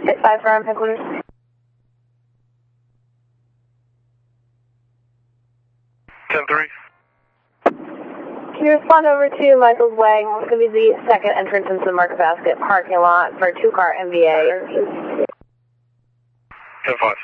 Hit 5 from headquarters. Ten-3. Can you respond over to Michael's Way? It's going to be the second entrance into the Market Basket parking lot for 2-car MVA. 10-5.